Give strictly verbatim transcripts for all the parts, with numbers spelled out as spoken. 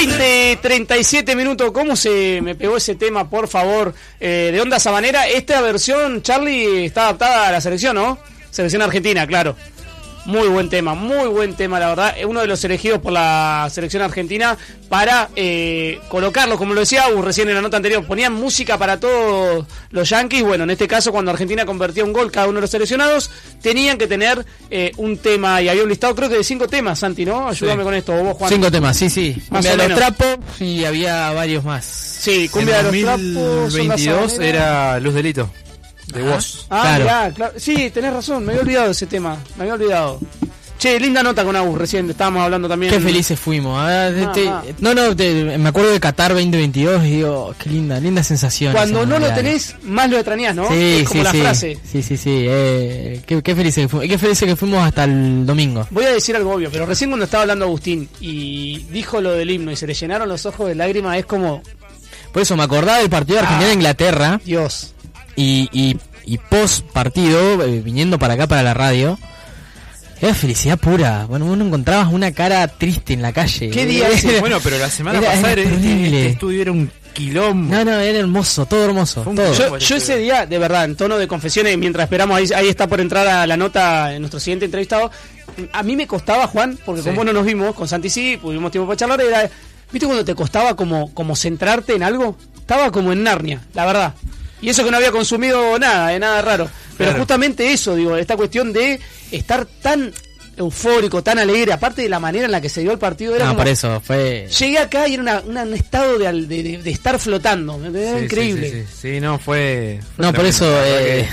veinte, treinta y siete minutos. ¿Cómo se me pegó ese tema, por favor, eh, de Onda Sabanera? Esta versión, Charlie, está adaptada a la selección, ¿no? Selección argentina, claro. Muy buen tema, muy buen tema, la verdad. Es uno de los elegidos por la selección argentina para eh, colocarlo, como lo decía Agus recién en la nota anterior. Ponían música para todos los yanquis. Bueno, en este caso, cuando Argentina convertía un gol cada uno de los seleccionados, tenían que tener eh, un tema. Y había un listado, creo que de cinco temas, Santi, ¿no? Ayúdame sí. con esto, vos, Juan. Cinco temas, sí, sí. Más Cumbia o de los menos. trapos y había varios más. Sí, Cumbia de los trapos. En dos mil veintidós era Luz Delito, de ah. vos. Ah, claro. Mirá, claro. Sí, tenés razón, me había olvidado de ese tema. Me había olvidado. Che, linda nota con Agus recién, estábamos hablando también. Qué felices fuimos. Ah, ah, te, ah. No, no, te, me acuerdo de Qatar veinte veintidós y digo, qué linda, linda sensación. Cuando no lo tenés, más lo extrañás, ¿no? Sí, es como sí, la sí. frase. Sí, sí, sí. Eh, qué, qué felices que fuimos. Qué felices que fuimos hasta el domingo. Voy a decir algo obvio, pero recién cuando estaba hablando Agustín y dijo lo del himno y se le llenaron los ojos de lágrimas, es como... Por eso me acordaba del partido de Argentina Ah, e Inglaterra. Dios. Y, y, y post partido, eh, viniendo para acá, para la radio... Era felicidad pura. Bueno, uno encontrabas una cara triste en la calle. ¿Qué día ese? Bueno, pero la semana Era- pasada era este, terrible. este estudio era un quilombo. No, no, era hermoso, todo hermoso. Fue un Todo. quilombo. Yo, yo ese día, de verdad, en tono de confesiones, mientras esperamos, ahí, ahí está por entrar a la nota en nuestro siguiente entrevistado, a mí me costaba, Juan, porque Sí. como no nos vimos, con Santi sí, tuvimos tiempo para charlar, era, ¿viste cuando te costaba como, como centrarte en algo? Estaba como en Narnia, la verdad. Y eso que no había consumido nada, de nada raro. Pero Claro. justamente eso, digo, esta cuestión de estar tan eufórico, tan alegre, aparte de la manera en la que se dio el partido, era No, como... por eso, fue... Llegué acá y era una, una- un estado de, de, de- de estar flotando, ¿me entendés? Sí, Increíble. Sí, sí, sí. Sí, no, fue... fue No, por tremendo. eso... La verdad Eh,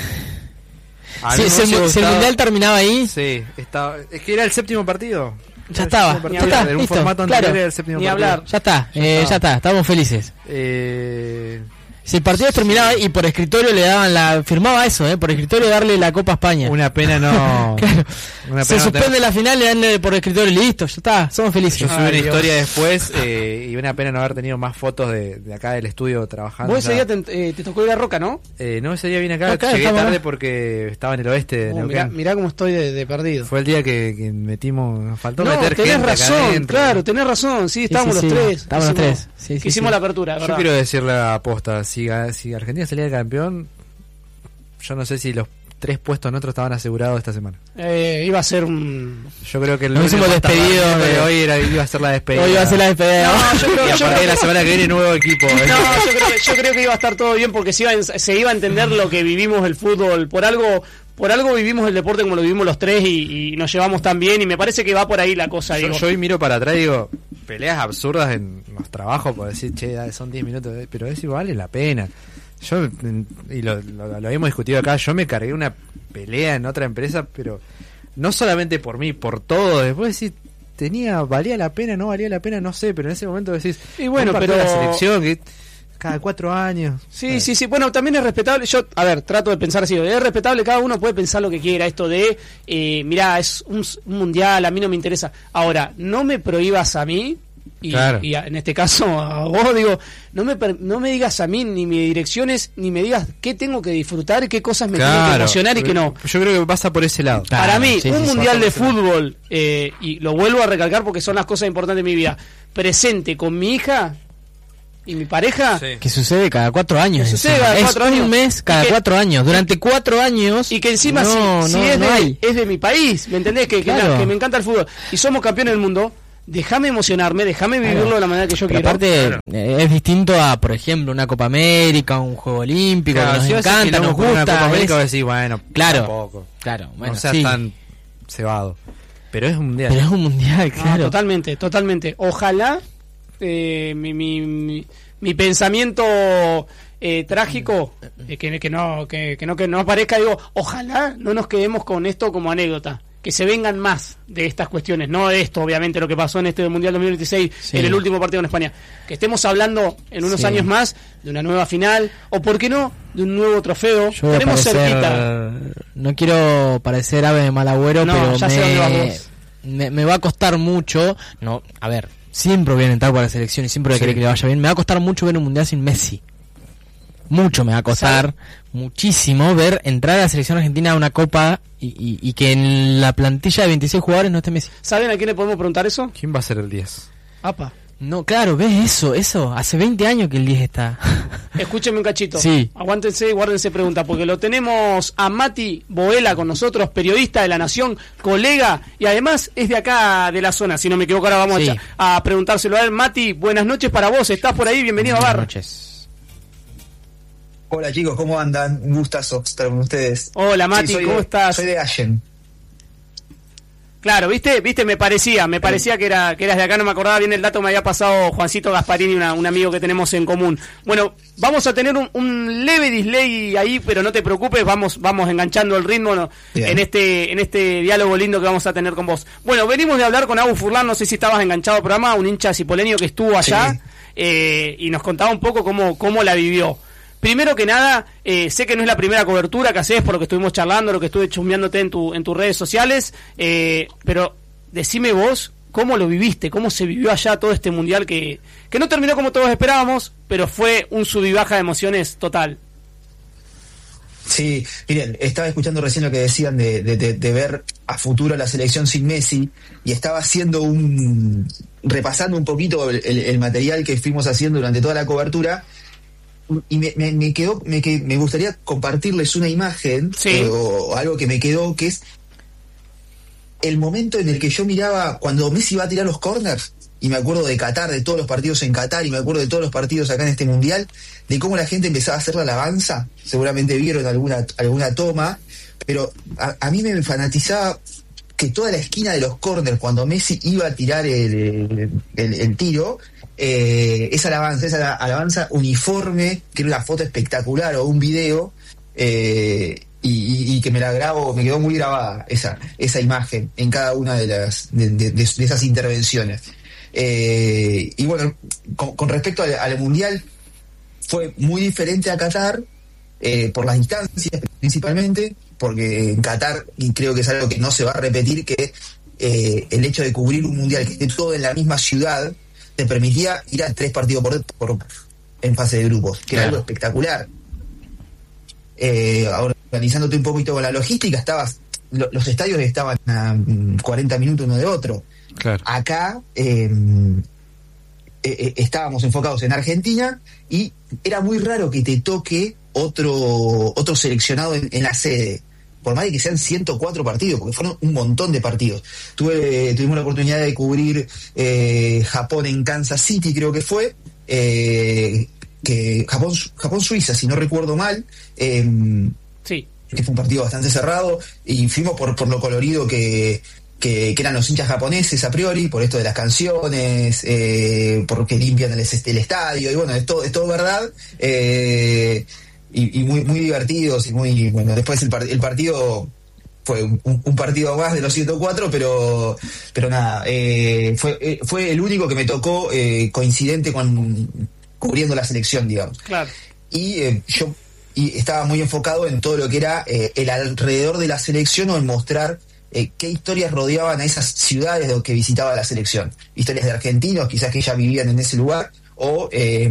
que a mí si, me si el, hubiese mu- si el gustado- mundial terminaba ahí, Sí, estaba, es que era el séptimo partido. Ya Era el estaba, séptimo ya partido, está, en un listo, formato claro. anterior era el séptimo Ni partido. hablar. ya está, Ya eh, está. ya está, estamos felices. Eh, Si el partido terminaba ahí y por escritorio le daban la... Firmaba eso, eh, por escritorio darle la Copa a España. una pena no... Claro. Una Se pena no suspende tener- la final, le dan eh, por escritorio y listo, ya está, somos felices. Yo subí Ay, una Dios. historia después eh, y una pena no haber tenido más fotos de, de acá del estudio trabajando. Vos ese ya. día te, eh, te tocó ir a Roca, ¿no? Eh, no, ese día vine acá, Acá, llegué estamos tarde acá. porque estaba en el oeste de Oh, Neuquén. mirá, mirá cómo estoy de, de perdido. Fue el día que, que metimos, nos faltó No, meter tenés gente acá razón, adentro. claro, tenés razón. Sí, estábamos sí, los sí, tres. estábamos los Hicimos- tres. Sí, sí, que hicimos sí. la apertura, Yo ¿verdad? quiero decirle la aposta, si, ga- si Argentina salía campeón, yo no sé si los tres puestos nuestros estaban asegurados esta semana. Eh, iba a ser un... Yo creo que el Nos lunes hicimos más tardar, despedido, miércoles, eh. hoy era, iba a ser la despedida. Hoy va a ser la despedida. No, yo creo, Y a yo partir de creo- la semana que viene nuevo equipo. ¿eh? No, yo creo, que- yo creo que iba a estar todo bien porque se iba, a- se iba a entender lo que vivimos el fútbol. Por algo por algo vivimos el deporte como lo vivimos los tres y, y nos llevamos tan bien y me parece que va por ahí la cosa. Yo, Digo. yo hoy miro para atrás y digo, peleas absurdas en los trabajos por decir, che, dale, son diez minutos, eh, pero eso vale la pena. Yo, mm, y lo, lo, lo habíamos discutido acá, yo me cargué una pelea en otra empresa, pero no solamente por mí, por todo. Después decís, tenía, valía la pena, no valía la pena, no sé, pero en ese momento decís, Y bueno, un partido pero- de la selección que cada cuatro años. Sí, sí, sí. Bueno, también es respetable. Yo, a ver, trato de pensar así. Es respetable, cada uno puede pensar lo que quiera. Esto de, eh, mirá, es un, un mundial, a mí no me interesa. Ahora, no me prohíbas a mí, y, Claro. y a- en este caso a vos, digo, no me, per- no me digas a mí ni mis direcciones, ni me digas qué tengo que disfrutar, qué cosas me tienen que emocionar y qué no. Yo creo que pasa por ese lado. Claro, Para mí, sí, un sí, sí, mundial pasa de por ese lado. fútbol, eh, y lo vuelvo a recalcar porque son las cosas importantes de mi vida, presente con mi hija y mi pareja, Sí. Que sucede cada cuatro años. Que sucede encima. cada Es cuatro años. un mes cada Y que- cuatro años. Durante cuatro años. y que encima no, si, no, si es, no de, hay. es de mi país, ¿me entendés? Que, que, Claro. la- que me encanta el fútbol y somos campeones del mundo, déjame emocionarme, déjame vivirlo Claro. de la manera que yo Pero quiero. aparte, Claro. eh, es distinto a, por ejemplo, una Copa América, un Juego Olímpico, Claro, que nos si vas a encanta, quilombo nos con una gusta. Copa América, es- vas a decir, bueno, Claro. tampoco. Claro, bueno, no seas sí. tan cebado. Pero es un mundial. Pero es un mundial, No, claro. totalmente, totalmente. Ojalá eh, mi, mi, mi, mi pensamiento eh, trágico, eh, que, que no que, que no que no aparezca, digo, ojalá no nos quedemos con esto como anécdota. Que se vengan más de estas cuestiones, no de esto, obviamente, lo que pasó en este Mundial dos mil veintiséis, Sí. en el último partido en España. Que estemos hablando en unos Sí. años más de una nueva final, o por qué no, de un nuevo trofeo. Yo voy a Tenemos parecer- cerquita. no quiero parecer ave de mal agüero, No, pero ya sé dónde vas me, vos. me, me va a costar mucho. No, a ver, siempre voy a alentar para la selección y siempre voy a Sí. querer que le vaya bien. Me va a costar mucho ver un mundial sin Messi. Mucho me va a costar, muchísimo, ver entrar a la selección argentina a una copa y, y, y que en la plantilla de veintiséis jugadores no esté Messi. ¿Saben a quién le podemos preguntar eso? ¿Quién va a ser el diez? Apa. No, claro, ¿ves eso? Eso, hace veinte años que el diez está. Escúcheme un cachito. Sí. Aguántense y guárdense pregunta, porque lo tenemos a Mati Boela con nosotros, periodista de La Nación, colega, y además es de acá, de la zona, si no me equivoco, ahora vamos sí. a, a preguntárselo a él. Mati, buenas noches para vos, ¿estás por ahí? Bienvenido buenas a Bar. Noches. Hola chicos, ¿cómo andan? Un gustazo estar con ustedes. Hola Mati, sí, ¿cómo de, estás? Soy de Allen. Claro, viste, viste, me parecía, me parecía que era que eras de acá, no me acordaba bien el dato, me había pasado Juancito Gasparini, una, un amigo que tenemos en común. Bueno, vamos a tener un, un leve delay ahí, pero no te preocupes, vamos, vamos enganchando el ritmo ¿no? en este, en este diálogo lindo que vamos a tener con vos. Bueno, venimos de hablar con Agus Furlan, no sé si estabas enganchado al programa, un hincha cipoleño que estuvo allá, sí. eh, y nos contaba un poco cómo, cómo la vivió. Primero que nada, eh, sé que no es la primera cobertura que haces por lo que estuvimos charlando, lo que estuve chusmeándote en tu en tus redes sociales, eh, pero decime vos cómo lo viviste, cómo se vivió allá todo este mundial que, que no terminó como todos esperábamos, pero fue un sub y baja de emociones total. Sí, miren, estaba escuchando recién lo que decían de, de, de, de ver a futuro la selección sin Messi, y estaba haciendo un repasando un poquito el, el, el material que fuimos haciendo durante toda la cobertura. Y me, me, me quedó, me, que, me gustaría compartirles una imagen sí. eh, o, o algo que me quedó, que es el momento en el que yo miraba cuando Messi va a tirar los corners, y me acuerdo de Qatar, de todos los partidos en Qatar, y me acuerdo de todos los partidos acá en este mundial, de cómo la gente empezaba a hacer la alabanza. Seguramente vieron alguna, alguna toma, pero a, a mí me fanatizaba que toda la esquina de los corners, cuando Messi iba a tirar el, el, el, el tiro, eh, esa alabanza, esa alabanza uniforme, que era una foto espectacular o un video, eh, y, y, y que me la grabo, me quedó muy grabada esa, esa imagen en cada una de las de, de, de, de esas intervenciones. Eh, y bueno, con, con respecto al, al mundial, fue muy diferente a Qatar, eh, por las distancias principalmente, porque en Qatar, y creo que es algo que no se va a repetir, que eh, el hecho de cubrir un mundial que esté todo en la misma ciudad te permitía ir a tres partidos por, por en fase de grupos, que claro. Era algo espectacular. Eh, ahora, organizándote un poquito con la logística, estabas lo, los estadios estaban a cuarenta minutos uno de otro. Claro. Acá eh, eh, estábamos enfocados en Argentina, y era muy raro que te toque otro otro seleccionado en, en la sede, por más de que sean ciento cuatro partidos, porque fueron un montón de partidos. Tuve tuvimos la oportunidad de cubrir eh, Japón en Kansas City, creo que fue, eh, que Japón Japón Suiza, si no recuerdo mal, eh, sí, que fue un partido bastante cerrado, y fuimos por por lo colorido que Que, que eran los hinchas japoneses a priori, por esto de las canciones, eh, porque limpian el, el estadio, y bueno, es todo, es todo verdad, eh, y, y muy muy divertidos, y muy, bueno, después el, part, el partido fue un, un partido más de los ciento cuatro, pero pero nada, eh, fue eh, fue el único que me tocó eh, coincidente con cubriendo la selección, digamos. Claro. Y eh, yo y estaba muy enfocado en todo lo que era eh, el alrededor de la selección, o en mostrar Eh, qué historias rodeaban a esas ciudades que visitaba la selección. Historias de argentinos, quizás que ya vivían en ese lugar, o eh,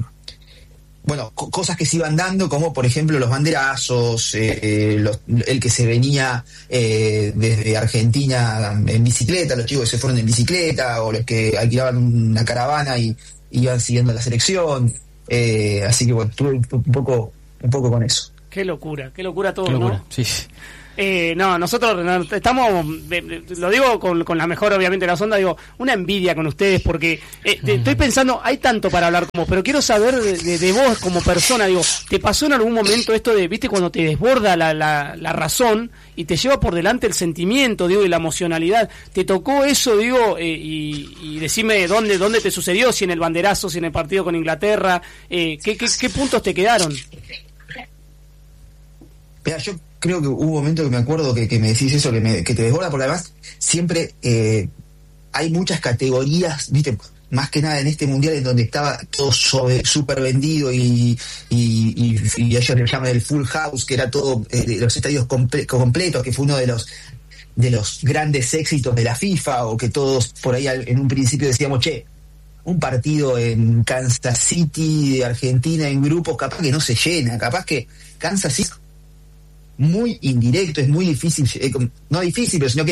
bueno, co- cosas que se iban dando, como por ejemplo los banderazos, eh, los, el que se venía eh, desde Argentina en bicicleta, los chicos que se fueron en bicicleta, o los que alquilaban una caravana y iban siguiendo la selección. Eh, así que bueno, estuve un, un poco un poco con eso. Qué locura, qué locura todo, Qué locura. ¿no? Sí. Eh, no, nosotros estamos, lo digo con, con la mejor obviamente de la sonda, digo, una envidia con ustedes, porque eh, te, estoy pensando, hay tanto para hablar como, pero quiero saber de, de, de vos como persona, digo, ¿te pasó en algún momento esto de, viste, cuando te desborda la, la, la razón y te lleva por delante el sentimiento, digo, y la emocionalidad? ¿Te tocó eso, digo, eh, y, y decime dónde, dónde te sucedió, si en el banderazo, si en el partido con Inglaterra, eh, ¿qué, qué, qué puntos te quedaron? Mira, yo creo que hubo un momento que me acuerdo que, que me decís eso, que, me, que te desborda, porque además siempre eh, hay muchas categorías, viste, más que nada en este mundial, en donde estaba todo súper vendido, y, y, y, y ellos le llaman el full house, que era todo eh, los estadios comple- completos, que fue uno de los de los grandes éxitos de la FIFA, o que todos por ahí en un principio decíamos, che, un partido en Kansas City de Argentina en grupos, capaz que no se llena, capaz que Kansas City muy indirecto, es muy difícil, eh, no difícil, pero sino que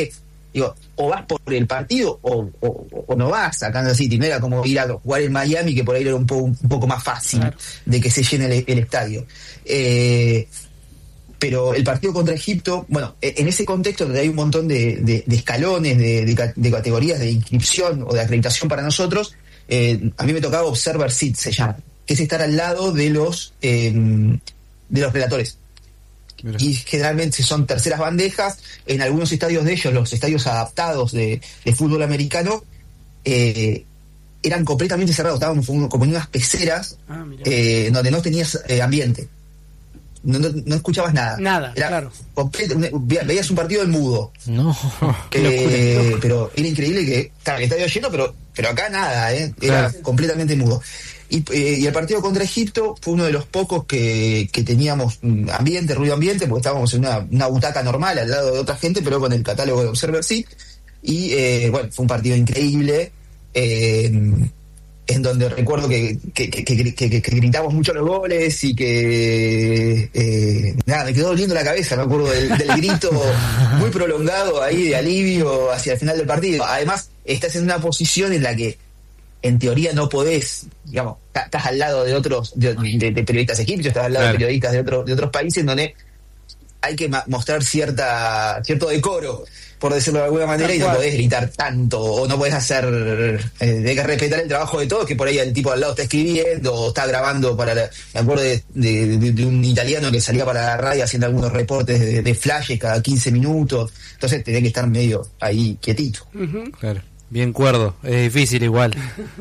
digo, o vas por el partido o, o, o no vas a Kansas City. No era como ir a jugar en Miami, que por ahí era un poco, un poco más fácil claro. de que se llene el, el estadio. Eh, pero el partido contra Egipto, bueno, en ese contexto donde hay un montón de, de, de escalones, de, de, de categorías de inscripción o de acreditación para nosotros, eh, a mí me tocaba Observer Seat, se llama, que es estar al lado de los eh, de los relatores. Mira. Y generalmente son terceras bandejas. En algunos estadios de ellos, los estadios adaptados de, de fútbol americano, eh, eran completamente cerrados, estábamos como en unas peceras ah, eh, donde no tenías eh, ambiente. No, no, no escuchabas nada. Nada, era claro. Completo, veías un partido en mudo. No. Eh, pero era increíble que estaba el estadio lleno, pero, pero acá nada, ¿eh? Era claro. completamente mudo. Y, eh, y el partido contra Egipto fue uno de los pocos que, que teníamos ambiente, ruido ambiente, porque estábamos en una, una butaca normal al lado de otra gente, pero con el catálogo de Observer Seat. Y eh, bueno, fue un partido increíble. Eh, en donde recuerdo que, que, que, que, que, que gritamos mucho los goles y que eh, nada, me quedó doliendo la cabeza, me acuerdo del, del grito muy prolongado ahí de alivio hacia el final del partido. Además, estás en una posición en la que en teoría no podés, digamos, estás al lado de otros, de, de, de periodistas egipcios, estás al lado claro. de periodistas de, otro, de otros países en donde hay que ma- mostrar cierta cierto decoro, por decirlo de alguna manera, y no podés gritar tanto, o no podés hacer, eh, hay que respetar el trabajo de todos, que por ahí el tipo al lado está escribiendo, o está grabando para la, me acuerdo de, de, de, de un italiano que salía para la radio haciendo algunos reportes de, de flashes cada quince minutos, entonces tenés que estar medio ahí quietito. Uh-huh. Claro, bien cuerdo, es difícil igual.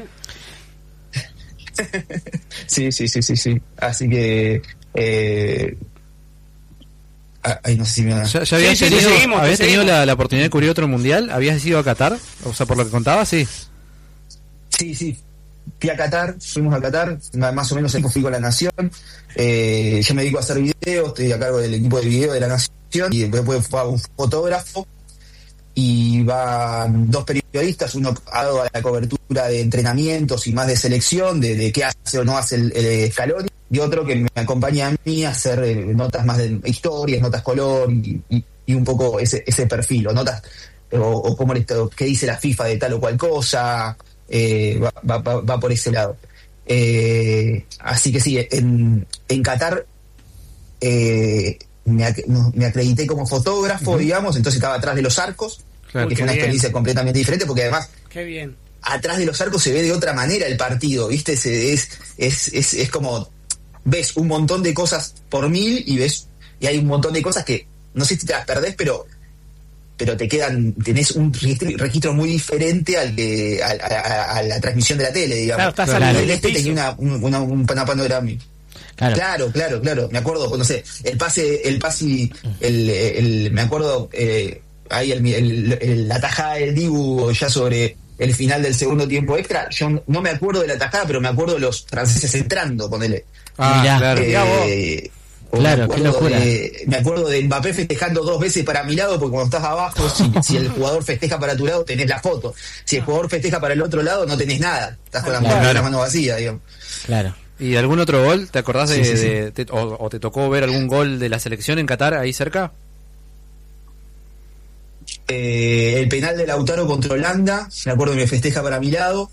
sí, sí, sí, sí, sí, así que eh, Ay, no sé si me da... ¿Ya, ya habías sí, tenido, sí, seguimos, ¿habías tenido la, la oportunidad de cubrir otro mundial? ¿Habías ido a Qatar? O sea, por lo que contabas, sí. Sí, sí. Fui a Qatar, fuimos a Qatar, más o menos fui con la Nación. Eh, yo me dedico a hacer videos, estoy a cargo del equipo de video de la Nación. Y después va un fotógrafo y van dos periodistas, uno ha dado a la cobertura de entrenamientos y más de selección, de, de qué hace o no hace el, el Scaloni, y otro que me acompaña a mí a hacer eh, notas más de historias, notas color y, y, y un poco ese, ese perfil, o notas o, o cómo le, qué dice la FIFA de tal o cual cosa, eh, va, va, va, va por ese lado. Eh, así que sí, en, en Qatar eh, me, me acredité como fotógrafo, uh-huh. digamos, entonces estaba atrás de los arcos, claro, que fue una bien. experiencia completamente diferente, porque además qué bien. Atrás de los arcos se ve de otra manera el partido, ¿viste? Se, es, es, es, es como ves un montón de cosas por mil y ves y hay un montón de cosas que no sé si te las perdés, pero pero te quedan, tenés un registro, registro muy diferente al de a, a, a la transmisión de la tele, digamos. Claro, claro. El este tenía una, una, un panorama. Claro. claro, claro, claro. Me acuerdo, no sé, el pase, el pase, el, el, me acuerdo eh, ahí el, el, el, la tajada del Dibu ya sobre el final del segundo tiempo extra. Yo no me acuerdo de la tajada, pero me acuerdo de los franceses entrando, ponele. Ah, eh, claro. Eh, claro, qué locura. De, me acuerdo de Mbappé festejando dos veces para mi lado, porque cuando estás abajo, si, si el jugador festeja para tu lado, tenés la foto. Si el jugador festeja para el otro lado, no tenés nada. Estás con la, claro. mano, la mano vacía, digamos. Claro. ¿Y algún otro gol? ¿Te acordás de, sí, sí, sí. de te, o, o te tocó ver algún gol de la selección en Qatar ahí cerca? Eh, el penal de Lautaro contra Holanda, me acuerdo que me festeja para mi lado.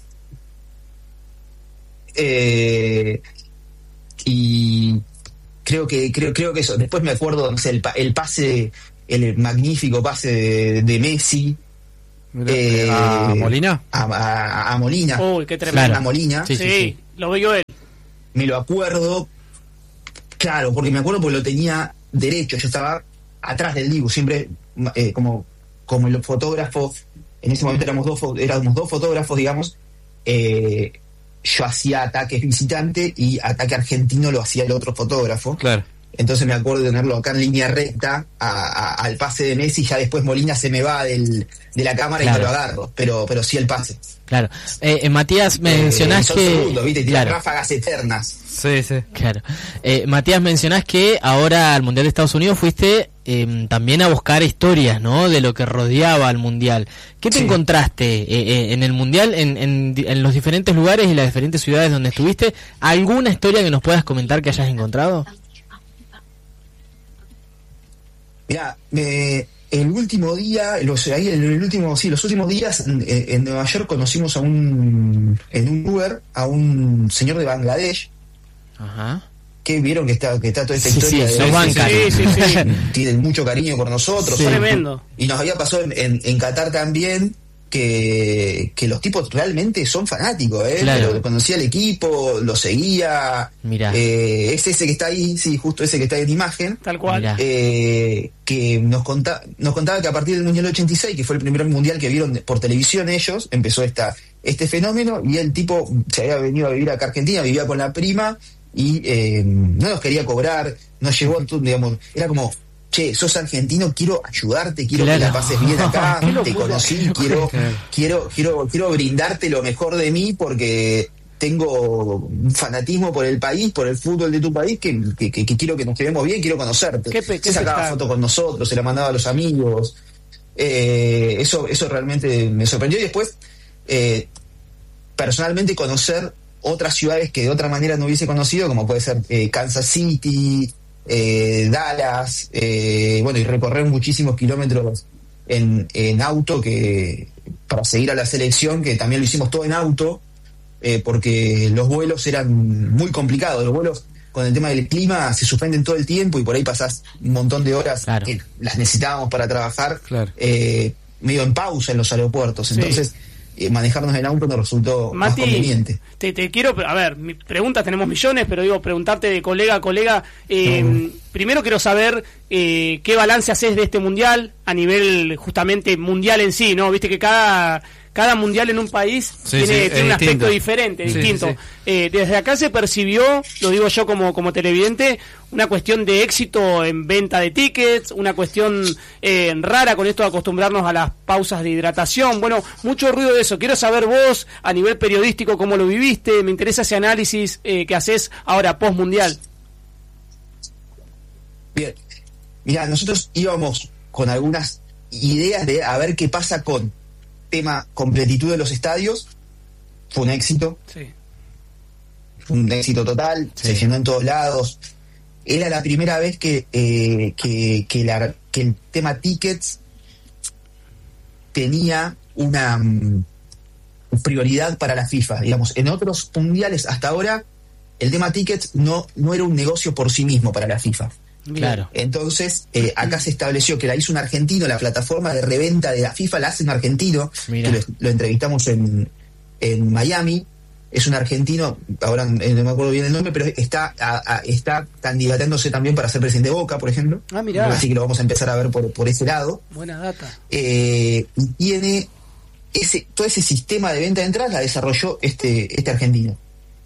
Eh, y creo que creo creo que eso. Después me acuerdo, no sé, el, el pase, el magnífico pase de, de Messi. Eh, ¿A Molina? A, a, a Molina. Uy, qué tremendo. A Molina. Sí, sí, sí, lo veo él. Me lo acuerdo, claro, porque me acuerdo porque lo tenía derecho. Yo estaba atrás del Dibu, siempre eh, como como el fotógrafo. En ese momento éramos dos éramos dos fotógrafos, digamos. Eh, yo hacía ataque visitante y ataque argentino lo hacía el otro fotógrafo. Claro. Entonces me acuerdo de tenerlo acá en línea recta a, a, al pase de Messi, ya después Molina se me va del, de la cámara, claro, y me lo agarro, pero pero sí el pase. Claro. Eh, eh, Matías, mencionás eh, que... Segundos, ¿viste? Tirar claro. ráfagas eternas. Sí, sí. Claro. Eh, Matías, mencionás que ahora al Mundial de Estados Unidos fuiste eh, también a buscar historias, ¿no? De lo que rodeaba al Mundial. ¿Qué te sí. encontraste eh, eh, en el Mundial, en, en, en los diferentes lugares y las diferentes ciudades donde estuviste? ¿Alguna historia que nos puedas comentar que hayas encontrado? Mirá, eh, el último día, los, ahí el, el último, sí, los últimos días en, en Nueva York conocimos a un, en un Uber, a un señor de Bangladesh. Ajá. Que vieron que está, que está toda esta Sí, historia sí, de nos bancan. Sí, sí, sí. tienen mucho cariño por nosotros. Sí. Tremendo. Y nos había pasado en, en, en Qatar también que, que los tipos realmente son fanáticos, ¿eh? Claro. Pero conocía el equipo, lo seguía. Mirá. Eh, es ese que está ahí, sí, justo ese que está en imagen. Tal cual. Mirá. Eh, que nos, conta, nos contaba que a partir del Mundial ochenta y seis, que fue el primer mundial que vieron por televisión ellos, empezó esta este fenómeno y el tipo se había venido a vivir acá a Argentina, vivía con la prima y eh, no nos quería cobrar, nos llevó, digamos, era como, che, sos argentino, quiero ayudarte, quiero Claro. que la pases bien acá, Qué te locura. conocí, quiero, quiero, quiero, quiero brindarte lo mejor de mí porque tengo un fanatismo por el país, por el fútbol de tu país, que, que, que, que quiero que nos quedemos bien, quiero conocerte. Qué pe- qué Se sacaba espectáculo. fotos con nosotros, se la mandaba a los amigos. Eh, eso, eso realmente me sorprendió. Y después, eh, personalmente, conocer otras ciudades que de otra manera no hubiese conocido, como puede ser eh, Kansas City, eh, Dallas, eh, bueno, y recorrer muchísimos kilómetros en, en auto que para seguir a la selección, que también lo hicimos todo en auto, eh, porque los vuelos eran muy complicados. Los vuelos con el tema del clima se suspenden todo el tiempo y por ahí pasás un montón de horas Claro. que las necesitábamos para trabajar, Claro. eh, medio en pausa en los aeropuertos. Entonces, eh, manejarnos en auto nos resultó más Mati, conveniente. te, te quiero, a ver, mi- preguntas tenemos millones, pero digo, preguntarte de colega a colega, eh, primero quiero saber eh, qué balance haces de este mundial a nivel justamente mundial en sí, ¿no? Viste que cada cada mundial en un país Sí, tiene, sí, tiene es un aspecto distinto. diferente, Sí, distinto. sí, sí. Eh, desde acá se percibió, lo digo yo como, como televidente, una cuestión de éxito en venta de tickets, una cuestión eh, rara con esto de acostumbrarnos a las pausas de hidratación. Bueno, mucho ruido de eso. Quiero saber vos, a nivel periodístico, cómo lo viviste. Me interesa ese análisis eh, que haces ahora, post-mundial. Bien, mira, nosotros íbamos con algunas ideas de a ver qué pasa con tema completitud de los estadios. Fue un éxito, Sí. fue un éxito total, Sí. se llenó en todos lados. Era la primera vez que, eh, que, que, la- que el tema tickets tenía una mm, prioridad para la FIFA. Digamos, en otros mundiales hasta ahora, el tema tickets no, no era un negocio por sí mismo para la FIFA. Bien. Claro. Entonces, eh, acá se estableció que la hizo un argentino, la plataforma de reventa de la FIFA la hace un argentino, Mirá. que lo, lo entrevistamos en, en Miami. Es un argentino, ahora eh, no me acuerdo bien el nombre, pero está a- a- está candidatándose también para ser presidente de Boca, por ejemplo. Ah, mirá. Así que lo vamos a empezar a ver por, por ese lado. Buena data. Eh, y tiene ese, todo ese sistema de venta de entradas la desarrolló este, este argentino.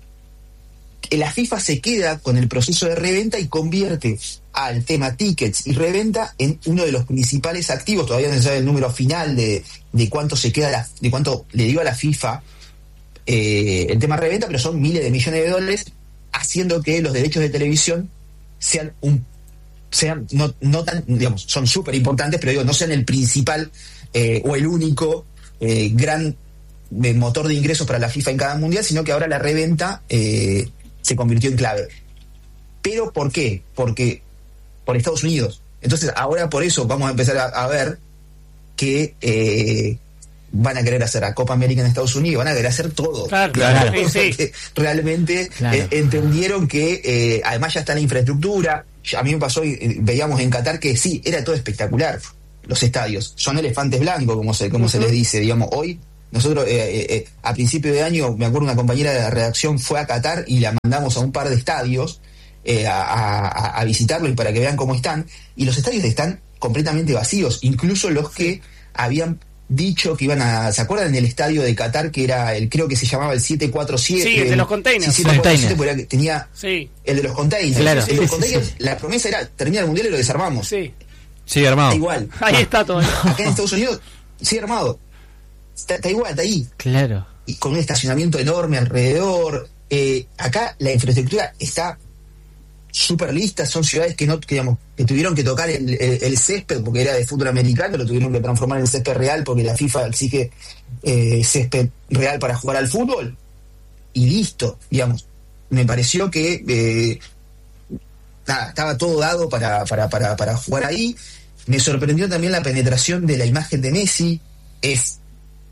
Eh, La FIFA se queda con el proceso de reventa y convierte al tema tickets y reventa en uno de los principales activos. Todavía no se sabe el número final de, de cuánto se queda, la- de cuánto le dio a la FIFA eh, el tema reventa, pero son miles de millones de dólares, haciendo que los derechos de televisión sean un sean no, no tan, digamos, son súper importantes, pero digo, no sean el principal eh, o el único eh, gran eh, motor de ingresos para la FIFA en cada mundial, sino que ahora la reventa eh, se convirtió en clave. ¿Pero por qué? Porque por Estados Unidos. Entonces ahora por eso vamos a empezar a, a ver que eh, van a querer hacer a Copa América en Estados Unidos, van a querer hacer todo. Claro, Claro. sí, sí. Porque realmente Claro. eh, entendieron que eh, además ya está la infraestructura. A mí me pasó, eh, veíamos en Qatar que sí, era todo espectacular. Los estadios son elefantes blancos, como se, como se les dice, digamos. Hoy, nosotros eh, eh, eh, a principio de año, me acuerdo una compañera de la redacción fue a Qatar y la mandamos a un par de estadios eh, a, a, a visitarlos y para que vean cómo están. Y los estadios están completamente vacíos, incluso los que habían dicho que iban a... ¿Se acuerdan del estadio de Qatar que era el, creo que se llamaba el siete cuatro siete? Sí, el de los containers. Sí, siete cuatro siete, Container. porque era que tenía Sí, el de los containers. Claro. El de Sí, los sí, containers, sí. la promesa era terminar el mundial y lo desarmamos. sí. Sigue armado. Está igual. Ahí está todo. Acá en Estados Unidos sigue armado. Está, está igual, está ahí. Claro. Y con un estacionamiento enorme alrededor. Eh, acá la infraestructura está súper lista. Son ciudades que no, que, digamos, que tuvieron que tocar el, el- el césped porque era de fútbol americano, lo tuvieron que transformar en césped real porque la FIFA exige eh, césped real para jugar al fútbol. Y listo, digamos. Me pareció que eh, nada, estaba todo dado para, para, para, para jugar ahí. Me sorprendió también la penetración de la imagen de Messi. Es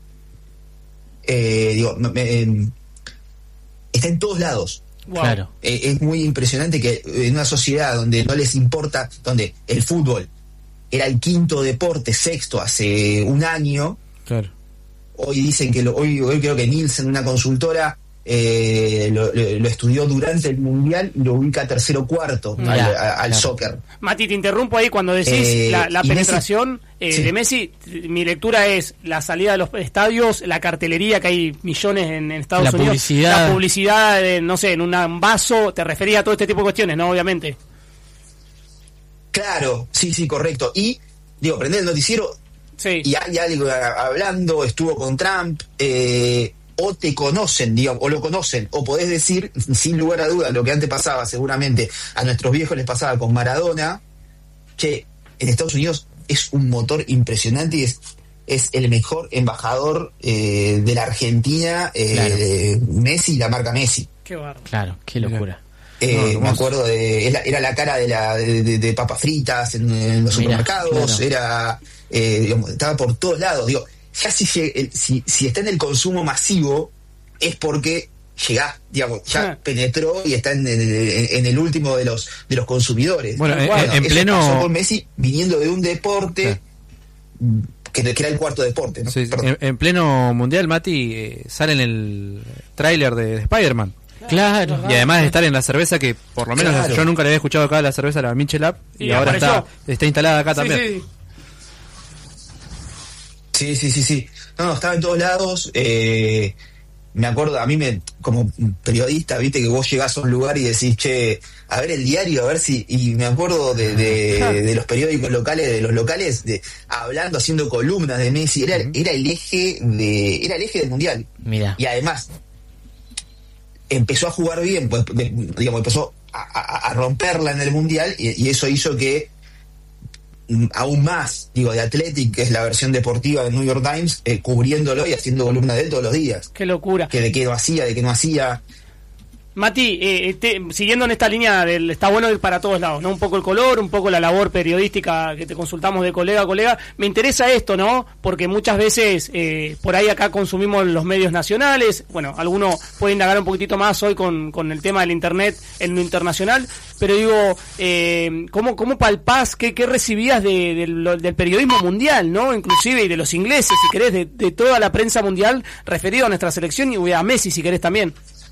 eh, digo, me, eh, está en todos lados. Wow. Claro. Eh, es muy impresionante que en una sociedad donde no les importa, donde el fútbol era el quinto deporte, sexto hace un año, claro. Hoy dicen que lo, hoy, hoy creo que Nielsen, una consultora, eh, lo, lo, lo estudió durante el mundial y lo ubica tercero o cuarto al, al claro. soccer. Mati, te interrumpo ahí cuando decís eh, la, la penetración Messi, eh, sí. de Messi. Mi lectura es la salida de los estadios, la cartelería, que hay millones en, en Estados la Unidos, publicidad. la publicidad, de, no sé, en una, un vaso. Te refería a todo este tipo de cuestiones, ¿no? Obviamente. Claro, sí, sí, correcto. Y, digo, prendés el noticiero sí. y hay algo hablando, estuvo con Trump, eh, o te conocen, digamos, o lo conocen, o podés decir, sin lugar a dudas, lo que antes pasaba, seguramente a nuestros viejos les pasaba con Maradona, que en Estados Unidos es un motor impresionante y es, es el mejor embajador eh, de la Argentina, eh, claro. de Messi, la marca Messi. Qué barro. Claro, qué locura. Eh, no, me acuerdo de era, era la cara de la de, de, de papas fritas en, en los Mirá, supermercados, claro. era eh, digamos, estaba por todos lados. Digo, ya si, el, si si está en el consumo masivo es porque llega, digamos, ya ah. penetró y está en, en, en el último de los de los consumidores. Bueno, bueno en, en eso pleno pasó con Messi viniendo de un deporte sí. que, que era el cuarto deporte, ¿no? Sí, en, en pleno mundial, Mati, eh, sale en el tráiler de, de Spider-Man. Claro. Y además de estar en la cerveza que por lo menos claro. yo nunca le había escuchado acá, la cerveza, la Michelab, y, y ahora apareció. está, está instalada acá sí, también. Sí, sí. sí, sí, sí. No, no, estaba en todos lados. Eh, me acuerdo, a mí me, como periodista, viste que vos llegás a un lugar y decís, che, a ver el diario, a ver si, y me acuerdo de, de, de los periódicos locales, de los locales, de hablando, haciendo columnas de Messi, era, uh-huh. era el eje de, era el eje del mundial. Mira. Y además, empezó a jugar bien, pues, digamos, empezó a, a, a romperla en el mundial, y, y eso hizo que aún más, digo, de Athletic, que es la versión deportiva del New York Times, eh, cubriéndolo y haciendo columna de él todos los días. Qué locura. Que de qué no hacía, de qué no hacía. Mati, eh, te, siguiendo en esta línea del está bueno ir para todos lados, ¿no? Un poco el color, un poco la labor periodística que te consultamos de colega a colega. Me interesa esto, ¿no? Porque muchas veces eh, por ahí acá consumimos los medios nacionales. Bueno, algunos pueden indagar un poquitito más hoy con, con el tema del internet en lo internacional. Pero digo, eh, ¿cómo, cómo palpás, qué, qué recibías de, de, de, del periodismo mundial, ¿no? Inclusive y de los ingleses, si querés, de, de toda la prensa mundial referido a nuestra selección y a Messi, si querés también.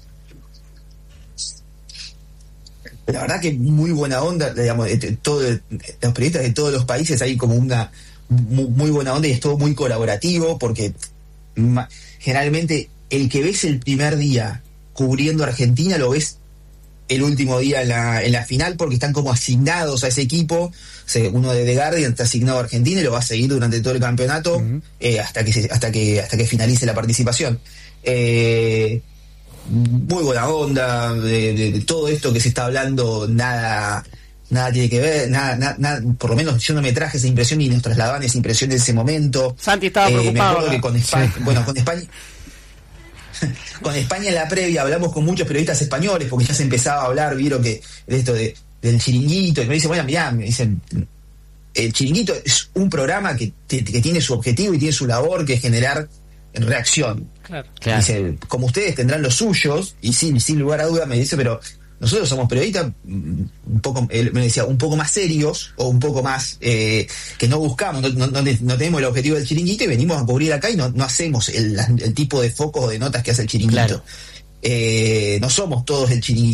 La verdad que muy buena onda, digamos, todo, los periodistas de todos los países hay como una muy, muy buena onda y es todo muy colaborativo porque ma, generalmente el que ves el primer día cubriendo Argentina lo ves el último día en la, en la final porque están como asignados a ese equipo. O sea, uno de The Guardian está asignado a Argentina y lo va a seguir durante todo el campeonato uh-huh. eh, hasta que se, hasta que hasta que finalice la participación. Eh, muy buena onda de, de, de todo esto que se está hablando, nada nada tiene que ver, nada, nada, nada, por lo menos yo no me traje esa impresión y nos trasladaban esa impresión en ese momento. Santi estaba eh, preocupado. Me acuerdo ¿verdad? que con España, sí. bueno, con España con España en la previa hablamos con muchos periodistas españoles porque ya se empezaba a hablar, vieron que de esto de, del chiringuito, y me dicen, bueno, mirá, me dicen, el chiringuito es un programa que, que tiene su objetivo y tiene su labor, que es generar reacción. Claro. Claro. Dice, como ustedes tendrán los suyos, y sin, sin lugar a duda me dice, pero nosotros somos periodistas un poco, él me decía, un poco más serios, o un poco más, eh, que no buscamos, no, no, no tenemos el objetivo del chiringuito y venimos a cubrir acá y no, no hacemos el, el tipo de focos o de notas que hace el chiringuito. Claro. Eh, no somos todos el chiringuito.